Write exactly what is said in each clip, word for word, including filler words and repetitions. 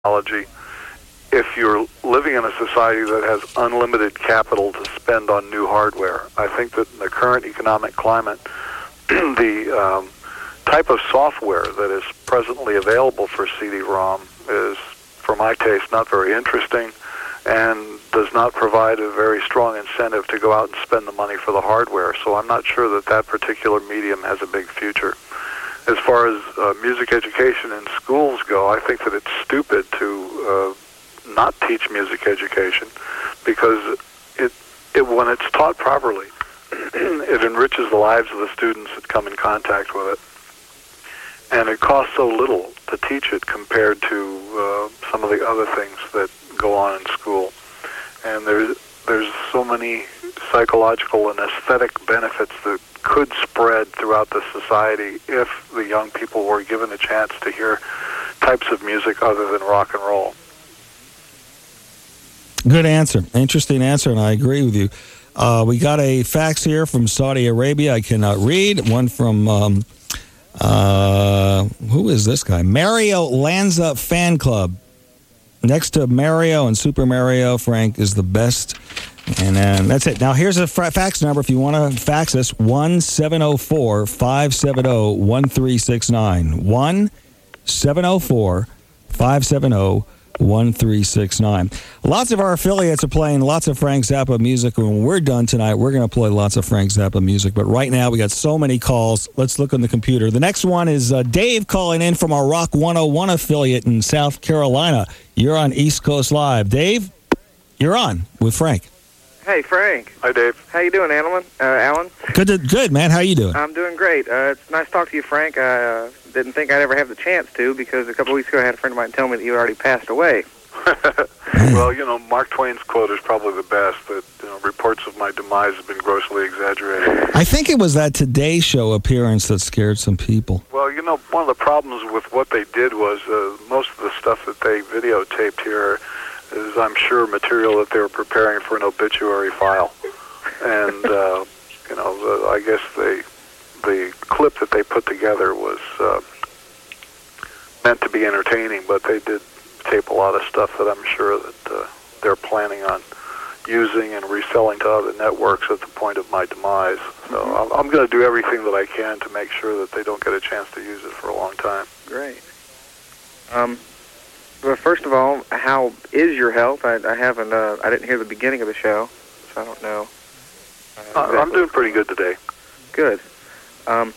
technology. If you're living in a society that has unlimited capital to spend on new hardware, I think that in the current economic climate, the um, type of software that is presently available for C D ROM is, for my taste, not very interesting and does not provide a very strong incentive to go out and spend the money for the hardware. So I'm not sure that that particular medium has a big future. As far as uh, music education in schools go, I think that it's stupid to uh, not teach music education because it, it when it's taught properly, it enriches the lives of the students that come in contact with it. And it costs so little to teach it compared to uh, some of the other things that go on in school. And there's, there's so many psychological and aesthetic benefits that could spread throughout the society if the young people were given a chance to hear types of music other than rock and roll. Good answer. Interesting answer, and I agree with you. Uh, we got a fax here from Saudi Arabia I cannot read. One from, um, uh, who is this guy? Mario Lanza Fan Club. Next to Mario and Super Mario, Frank is the best. And then that's it. Now, here's a fax number if you want to fax us, one seven zero four, five seven zero, one three six nine. one seven zero four, five seven zero, one three six nine. Lots of our affiliates are playing lots of Frank Zappa music. When we're done tonight, we're going to play lots of Frank Zappa music. But right now, we got so many calls. Let's look on the computer. The next one is uh, Dave calling in from our Rock one oh one affiliate in South Carolina. You're on East Coast Live. Dave, you're on with Frank. Hey, Frank. Hi, Dave. How you doing, Alan? Uh, Alan? Good, to, good, man. How you doing? I'm doing great. Uh, it's nice to talk to you, Frank. I uh, didn't think I'd ever have the chance to because a couple of weeks ago I had a friend of mine tell me that you had already passed away. Well, you know, Mark Twain's quote is probably the best, that you know, reports of my demise have been grossly exaggerated. I think it was that Today Show appearance that scared some people. Well, you know, one of the problems with what they did was uh, most of the stuff that they videotaped here is, I'm sure, material that they were preparing for an obituary file. And, uh, you know, the, I guess the, the clip that they put together was uh, meant to be entertaining, but they did tape a lot of stuff that I'm sure that uh, they're planning on using and reselling to other networks at the point of my demise. So mm-hmm. I'm, I'm going to do everything that I can to make sure that they don't get a chance to use it for a long time. Great. Um, well, first of all, how is your health? I, I haven't, uh, I didn't hear the beginning of the show, so I don't know. Uh, exactly. I'm doing pretty good today. Good. Um,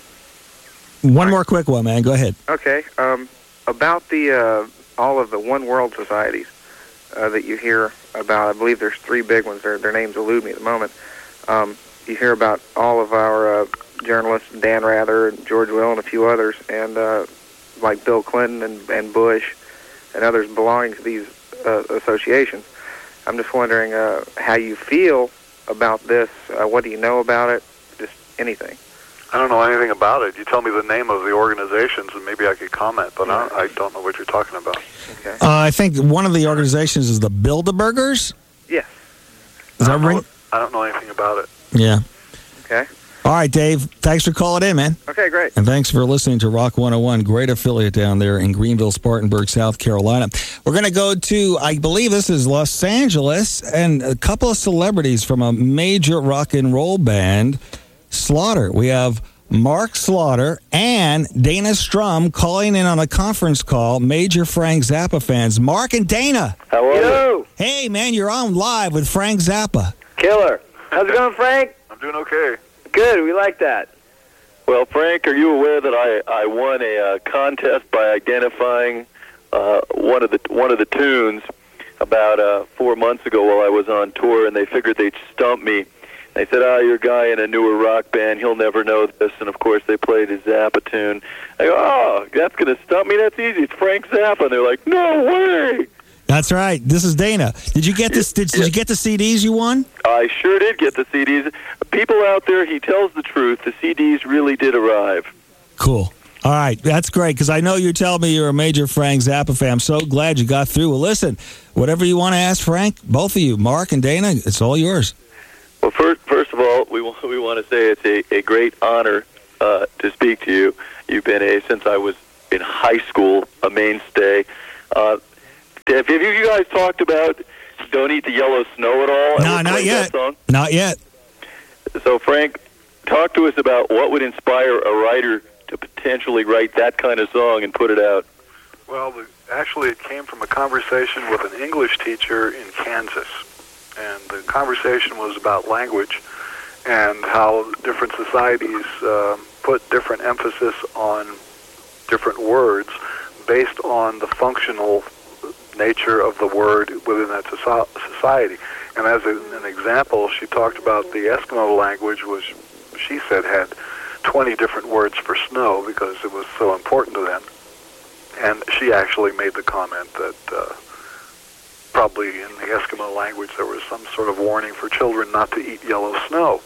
One more quick one, man. Go ahead. Okay. Um, about the uh, all of the One World societies uh, that you hear about, I believe there's three big ones. Their, their names elude me at the moment. Um, you hear about all of our uh, journalists, Dan Rather and George Will and a few others, and uh, like Bill Clinton and, and Bush and others belonging to these uh, associations. I'm just wondering uh, how you feel about this. Uh, what do you know about it? Just anything. I don't know anything about it. You tell me the name of the organizations and maybe I could comment, but I, I don't know what you're talking about. Okay. Uh, I think one of the organizations is the Bilderbergers. Yes. Does I that don't ring? know, I don't know anything about it. Yeah. Okay. All right, Dave. Thanks for calling in, man. Okay, great. And thanks for listening to Rock one oh one, great affiliate down there in Greenville, Spartanburg, South Carolina. We're going to go to, I believe this is Los Angeles, and a couple of celebrities from a major rock and roll band, Slaughter. We have Mark Slaughter and Dana Strum calling in on a conference call, major Frank Zappa fans. Mark and Dana. How are you? Hey, man, you're on live with Frank Zappa. Killer. How's it going, Frank? I'm doing okay. Good, we like that. Well, Frank, are you aware that I, I won a uh, contest by identifying uh, one of the one of the tunes about uh, four months ago while I was on tour, and they figured they'd stump me. They said, oh, you're a guy in a newer rock band, he'll never know this, and of course they played a Zappa tune. I go, oh, that's going to stump me? That's easy, it's Frank Zappa. And they're like, no way! That's right. This is Dana. Did you get this? Did, did you get the C Ds you won? I sure did get the C Ds. People out there, he tells the truth. The C Ds really did arrive. Cool. All right. That's great, because I know you're telling me you're a major Frank Zappa fan. I'm so glad you got through. Well, listen, whatever you want to ask Frank, both of you, Mark and Dana, it's all yours. Well, first, first of all, we want, we want to say it's a, a great honor uh, to speak to you. You've been, a since I was in high school, a mainstay. Uh, Okay, have you you guys talked about Don't Eat the Yellow Snow at all? No, not yet. Not yet. So, Frank, talk to us about what would inspire a writer to potentially write that kind of song and put it out. Well, the, actually, it came from a conversation with an English teacher in Kansas. And the conversation was about language and how different societies uh, put different emphasis on different words based on the functional nature of the word within that society. And as an example, she talked about the Eskimo language, which she said had twenty different words for snow because it was so important to them. And she actually made the comment that uh, probably in the Eskimo language there was some sort of warning for children not to eat yellow snow.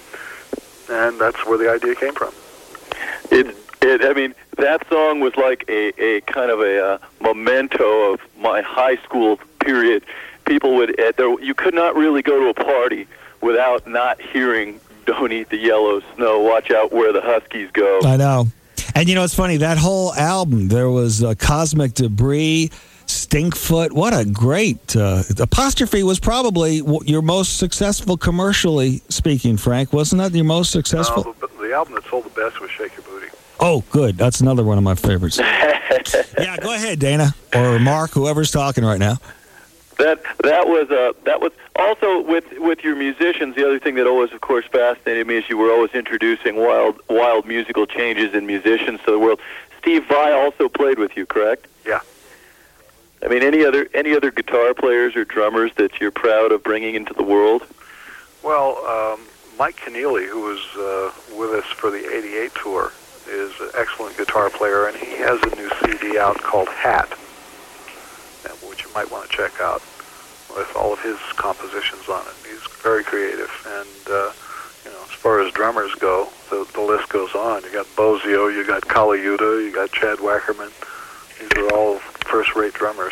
And that's where the idea came from. It, it, I mean, that song was like a, a kind of a uh, memento of my high school period. People would, uh, there, you could not really go to a party without not hearing Don't Eat the Yellow Snow, Watch Out Where the Huskies Go. I know. And you know, it's funny, that whole album, there was uh, Cosmic Debris, Stinkfoot. What a great uh, Apostrophe was probably your most successful commercially speaking, Frank. Wasn't that your most successful? No, the, the album that sold the best was Shake Your Booty. Oh, good. That's another one of my favorites. Yeah, go ahead, Dana, or Mark, whoever's talking right now. That that was uh, that was also with with your musicians. The other thing that always, of course, fascinated me is you were always introducing wild wild musical changes in musicians to the world. Steve Vai also played with you, correct? Yeah. I mean, any other any other guitar players or drummers that you're proud of bringing into the world? Well, um, Mike Keneally, who was uh, with us for the eighty-eight tour, is an excellent guitar player, and he has a new C D out called Hat, which you might want to check out with all of his compositions on it. He's very creative, and uh, you know, as far as drummers go, the, the list goes on. You got Bozio, you got Kali Yuta, you got Chad Wackerman. These are all first-rate drummers.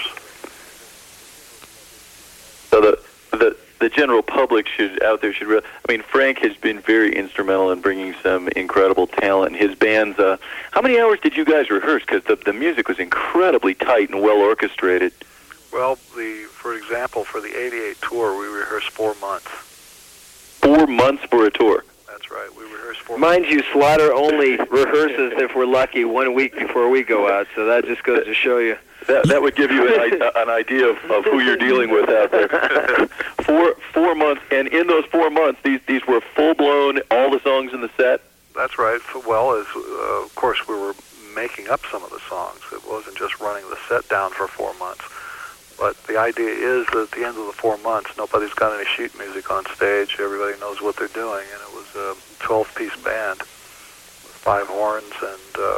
So the the the general public should out there should. Re- I mean, Frank has been very instrumental in bringing some incredible talent. His bands. Uh, how many hours did you guys rehearse? Because the the music was incredibly tight and well orchestrated. Well, the for example, for the eighty-eight tour, we rehearsed four months. Four months for a tour. That's right. We rehearsed four Mind months. you, Slaughter only rehearses, if we're lucky, one week before we go out, so that just goes to show you. That that would give you an, an idea of, of who you're dealing with out there. four four months, and in those four months, these these were full blown, all the songs in the set. That's right. Well, as uh, of course we were making up some of the songs. It wasn't just running the set down for four months. But the idea is that at the end of the four months, nobody's got any sheet music on stage. Everybody knows what they're doing, and it was a twelve-piece band with five horns. And uh,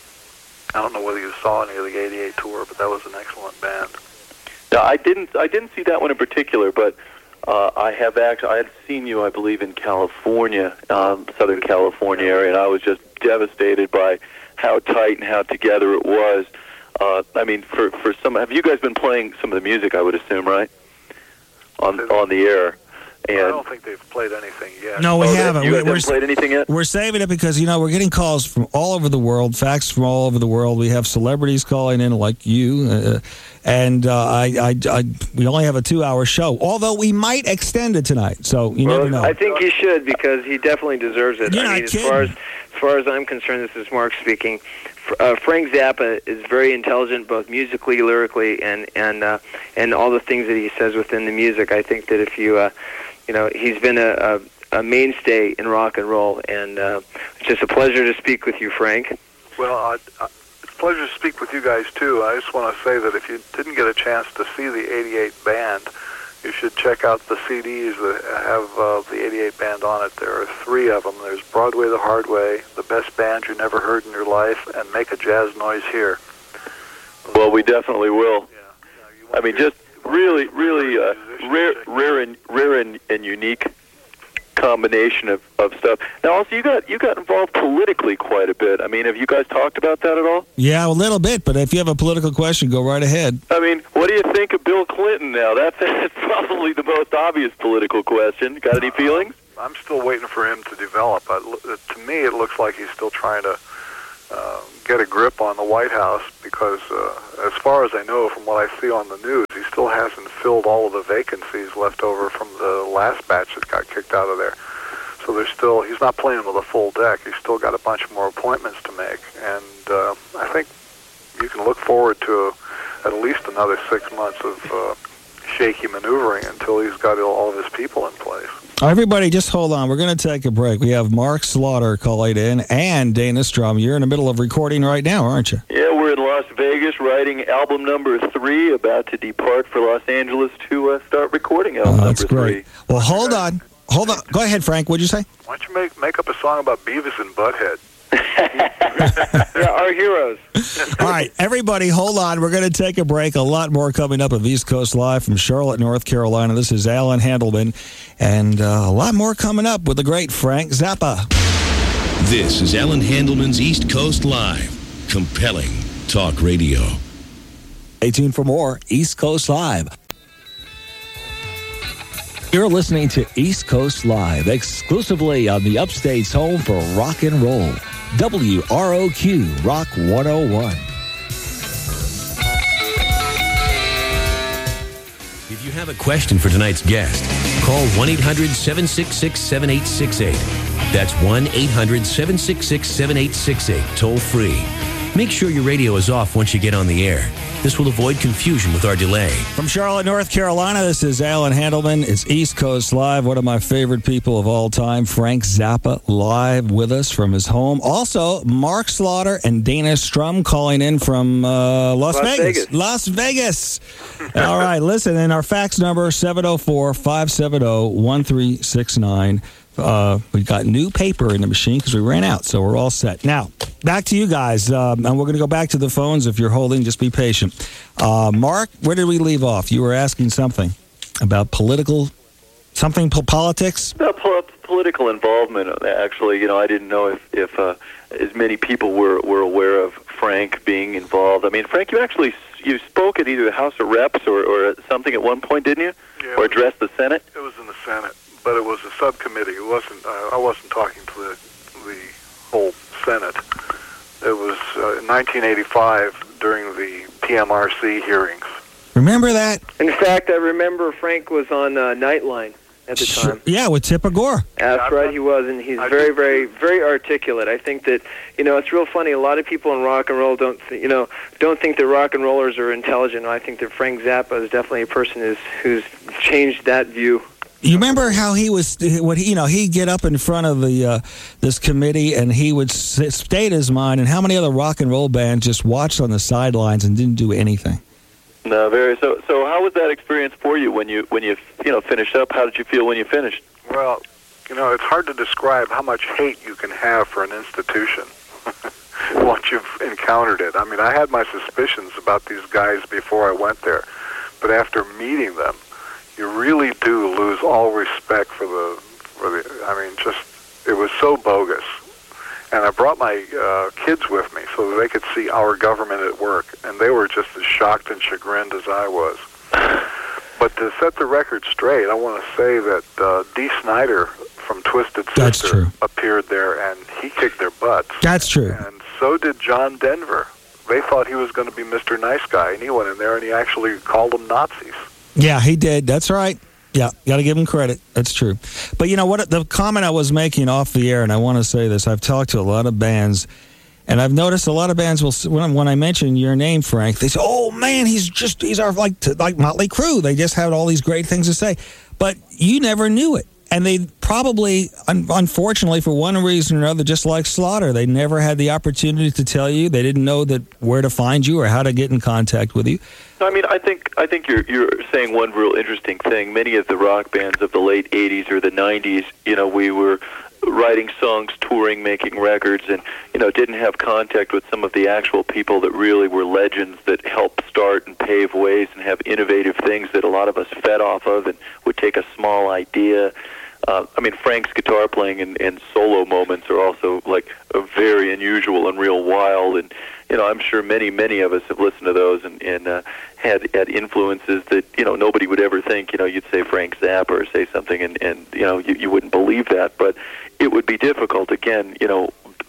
I don't know whether you saw any of the eighty-eight tour, but that was an excellent band. No, I didn't. I didn't see that one in particular, but uh, I have actually. I had seen you, I believe, in California, um, Southern California area, and I was just devastated by how tight and how together it was. Uh, I mean, for for some, have you guys been playing some of the music? I would assume, right, on on the air. And I don't think they've played anything yet. No, we oh, haven't. You we, haven't we're, played anything yet? We're saving it because, you know, we're getting calls from all over the world, fax from all over the world. We have celebrities calling in like you. Uh, and uh, I, I, I, we only have a two-hour show, although we might extend it tonight. So you well, never know. I think you should because he definitely deserves it. You're I not mean, as kidding. far as, as far as I'm concerned, this is Mark speaking. Uh, Frank Zappa is very intelligent, both musically, lyrically, and and uh, and all the things that he says within the music. I think that if you, uh, you know, he's been a, a, a mainstay in rock and roll, and uh, it's just a pleasure to speak with you, Frank. Well, I, I, it's a pleasure to speak with you guys too. I just want to say that if you didn't get a chance to see the eighty-eight band, you should check out the C Ds that have uh, the eighty-eight band on it. There are three of them. There's Broadway the Hard Way, The Best Band You Never Heard in Your Life, and Make a Jazz Noise Here. Well, we definitely will. Yeah, yeah, you I mean, hear- just really, really uh, musicians rare, check- rare, and rare and, and unique combination of, of stuff. Now, also, you got you got involved politically quite a bit. I mean, have you guys talked about that at all? Yeah, a little bit, but if you have a political question, go right ahead. I mean, what do you think of Bill Clinton now? That's, that's probably the most obvious political question. Got any feelings? I'm still waiting for him to develop. I, to me, it looks like he's still trying to uh, get a grip on the White House, because uh, as far as I know from what I see on the news, he still hasn't filled all of the vacancies left over from the last batch that got kicked out of there. So there's still, he's not playing with a full deck. He's still got a bunch more appointments to make. And uh, I think you can look forward to at least another six months of uh, shaky maneuvering until he's got all of his people in place. Everybody, just hold on. We're going to take a break. We have Mark Slaughter calling in and Dana Strum. You're in the middle of recording right now, aren't you? Yeah, we're in Las Vegas writing album number three, about to depart for Los Angeles to uh, start recording album oh, that's number great. three. Well, hold on. Hold on. Go ahead, Frank. What'd you say? Why don't you make, make up a song about Beavis and Butthead? Yeah, our heroes. All right, everybody, hold on. We're going to take a break. A lot more coming up of East Coast Live from Charlotte, North Carolina. This is Alan Handelman, and uh, a lot more coming up with the great Frank Zappa. This is Alan Handelman's East Coast Live. Compelling talk radio. Stay tuned for more East Coast Live. You're listening to East Coast Live, exclusively on the Upstate's home for rock and roll. W R O Q Rock one oh one. If you have a question for tonight's guest, call one eight hundred seven six six seven eight six eight. That's one eight hundred seven six six seven eight six eight, toll free. Make sure your radio is off once you get on the air. This will avoid confusion with our delay. From Charlotte, North Carolina, this is Alan Handelman. It's East Coast Live. One of my favorite people of all time, Frank Zappa, live with us from his home. Also, Mark Slaughter and Dana Strum calling in from uh, Las, Las Vegas. Vegas. Las Vegas. All right, listen, and our fax number, seven oh four, five seven oh, one three six nine. Uh, we got new paper in the machine because we ran out, so we're all set. Now, back to you guys, um, and we're going to go back to the phones. If you're holding, just be patient. Uh, Mark, where did we leave off? You were asking something about political, something po- politics? About po- political involvement, actually. You know, I didn't know if, if uh, as many people were, were aware of Frank being involved. I mean, Frank, you actually you spoke at either the House of Reps or, or something at one point, didn't you? Yeah, or addressed the Senate? It was in the Senate, but it was a subcommittee. It wasn't. Uh, I wasn't talking to the the whole Senate. It was uh, in nineteen eighty-five during the P M R C hearings. Remember that? In fact, I remember Frank was on uh, Nightline at the Sure. time. Yeah, with Tipper Gore. That's right, he was, and he's I very, think- very, very articulate. I think that, you know, it's real funny. A lot of people in rock and roll don't, th- you know, don't think that rock and rollers are intelligent. I think that Frank Zappa is definitely a person who's who's changed that view. You remember how he was, what he, you know, he'd get up in front of the uh, this committee and he would s- state his mind, and how many other rock and roll bands just watched on the sidelines and didn't do anything? No, very. So, so how was that experience for you when you when you you know finished up? How did you feel when you finished? Well, you know, it's hard to describe how much hate you can have for an institution once you've encountered it. I mean, I had my suspicions about these guys before I went there, but after meeting them, you really do lose all respect for the for the. I mean, just it was so bogus. And I brought my uh, kids with me so that they could see our government at work, and they were just as shocked and chagrined as I was. But to set the record straight, I want to say that uh, Dee Snider from Twisted That's Sister true. appeared there, and he kicked their butts. That's true. And so did John Denver. They thought he was going to be Mister Nice Guy, and he went in there and he actually called them Nazis. Yeah, he did. That's right. Yeah, got to give him credit. That's true. But you know what? The comment I was making off the air, and I want to say this, I've talked to a lot of bands, and I've noticed a lot of bands will, when, when I mention your name, Frank, they say, "Oh man, he's just he's our like like Motley Crue." They just had all these great things to say, but you never knew it, and they probably, un- unfortunately, for one reason or another, just like Slaughter, they never had the opportunity to tell you. They didn't know that where to find you or how to get in contact with you. I mean, I think I think you're you're saying one real interesting thing. Many of the rock bands of the late eighties or the nineties, you know, we were writing songs, touring, making records, and you know, didn't have contact with some of the actual people that really were legends that helped start and pave ways and have innovative things that a lot of us fed off of and would take a small idea. Uh, I mean, Frank's guitar playing and, and solo moments are also like a very unusual and real wild. And you know, I'm sure many, many of us have listened to those and, and uh, had had influences that you know nobody would ever think. You know, you'd say Frank Zappa or say something, and, and you know you, you wouldn't believe that. But it would be difficult again. You know,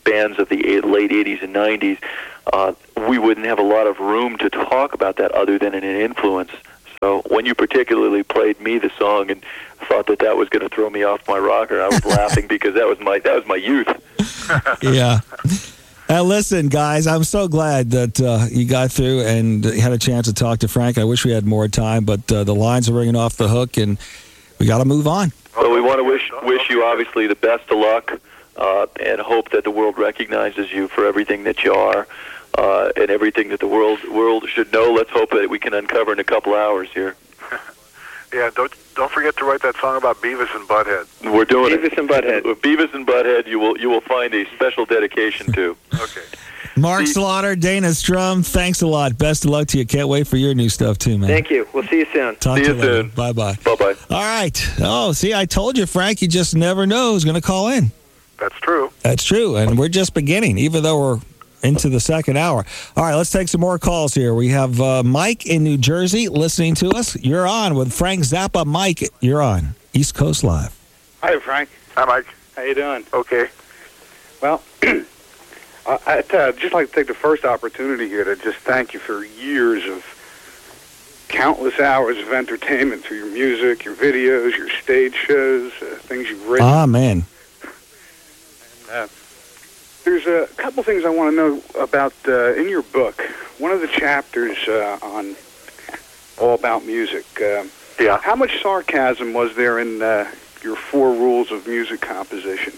bands of the eight, late eighties and nineties, uh, we wouldn't have a lot of room to talk about that other than in an influence. So when you particularly played me the song and thought that that was going to throw me off my rocker, I was laughing because that was my that was my youth. Yeah. Now, listen, guys, I'm so glad that uh, you got through and had a chance to talk to Frank. I wish we had more time, but uh, the lines are ringing off the hook, and we got to move on. So we want to wish wish you, obviously, the best of luck uh, and hope that the world recognizes you for everything that you are uh, and everything that the world world should know. Let's hope that we can uncover in a couple hours here. Yeah, don't don't forget to write that song about Beavis and Butthead. We're doing Beavis it. and Butthead. With Beavis and Butthead, you will you will find a special dedication to. Okay. Mark Slaughter, Dana Strum, thanks a lot. Best of luck to you. Can't wait for your new stuff, too, man. Thank you. We'll see you soon. Talk See to you you later. soon. Bye-bye. Bye-bye. All right. Oh, see, I told you, Frank, you just never know who's going to call in. That's true. That's true, and we're just beginning, even though we're into the second hour. All right, let's take some more calls here. We have uh, Mike in New Jersey listening to us. You're on with Frank Zappa. Mike, you're on East Coast Live. Hi, Frank. Hi, Mike. How you doing? Okay. Well, I'd uh, just like to take the first opportunity here to just thank you for years of countless hours of entertainment through your music, your videos, your stage shows, uh, things you've written. Ah, man. And, uh, there's a couple things I want to know about uh, in your book. One of the chapters uh, on all about music. Uh, Yeah. How much sarcasm was there in uh, your four rules of music composition?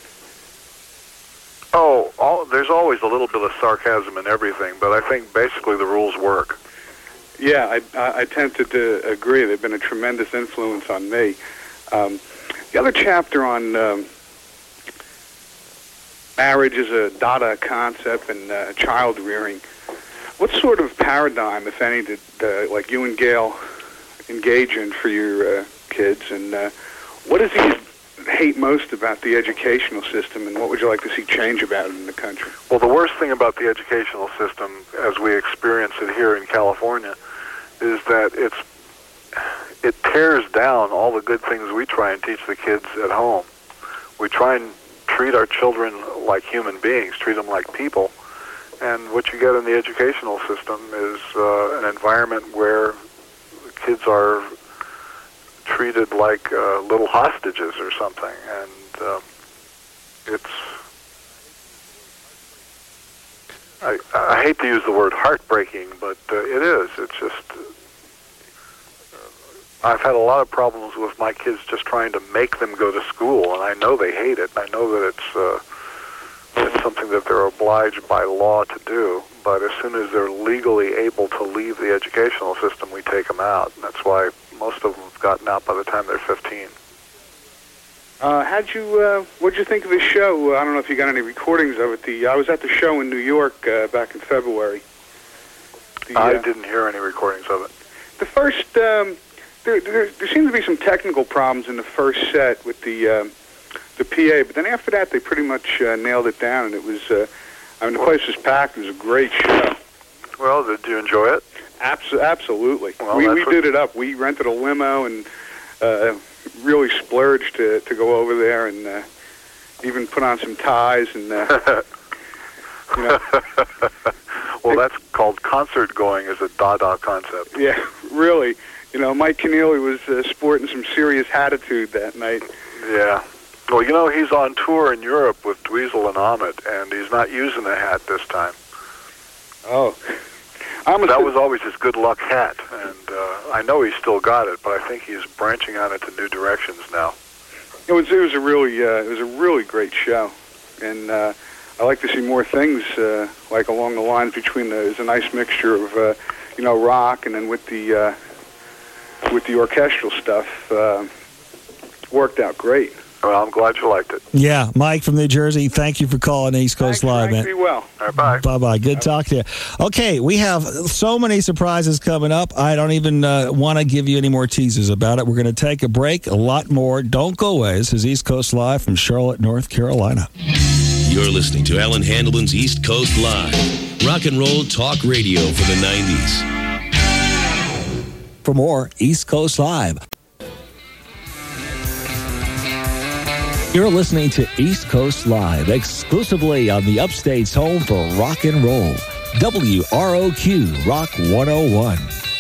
Oh, all, there's always a little bit of sarcasm in everything, but I think basically the rules work. Yeah, I, I, I tend to, to agree. They've been a tremendous influence on me. Um, the other chapter on um, marriage as a Dada concept and uh, child rearing. What sort of paradigm, if any, did uh, like you and Gail engage in for your uh, kids? And uh, what does he hate most about the educational system, and what would you like to see change about it in the country? Well, the worst thing about the educational system, as we experience it here in California, is that it's it tears down all the good things we try and teach the kids at home. We try and treat our children like human beings, treat them like people, and what you get in the educational system is uh, an environment where kids are treated like uh, little hostages or something, and uh, it's I, I hate to use the word heartbreaking, but uh, it is. It's just uh, I've had a lot of problems with my kids just trying to make them go to school, and I know they hate it. I know that it's uh, it's something that they're obliged by law to do, but as soon as they're legally able to leave the educational system, we take them out. And that's why most of them have gotten out by the time they're fifteen. Uh, how'd you, uh, what'd you think of the show? I don't know if you got any recordings of it. The I was at the show in New York uh, back in February. The, I uh, didn't hear any recordings of it. The first, um, there, there, there seemed to be some technical problems in the first set with the um, the P A, but then after that, they pretty much uh, nailed it down, and it was, uh, I mean, the place was packed. It was a great show. Well, did you enjoy it? Abs- absolutely. Well, we that's we what- did it up. We rented a limo and uh, really splurged to, to go over there, and uh, even put on some ties and, uh, you know. Well, that's called concert going as a Dada concept. Yeah, really. You know, Mike Keneally was uh, sporting some serious attitude that night. Yeah. Well, you know, he's on tour in Europe with Dweezil and Ahmet, and he's not using the hat this time. Oh. I'm a That was always his good luck hat, and uh, I know he's still got it, but I think he's branching out into new directions now. It was it was a really uh, it was a really great show, and uh, I like to see more things uh, like along the lines between the. There's a nice mixture of uh, you know rock, and then with the uh, with the orchestral stuff, uh, worked out great. Well, I'm glad you liked it. Yeah, Mike from New Jersey, thank you for calling East Coast Thanks, Live, Frank. man. Be well. All right, bye. Bye-bye. Good talk to you. Okay, we have so many surprises coming up. I don't even uh, want to give you any more teasers about it. We're going to take a break. A lot more. Don't go away. This is East Coast Live from Charlotte, North Carolina. You're listening to Alan Handelman's East Coast Live. Rock and roll talk radio for the nineties. For more East Coast Live. You're listening to East Coast Live, exclusively on the Upstate's home for rock and roll. W R O Q Rock one oh one.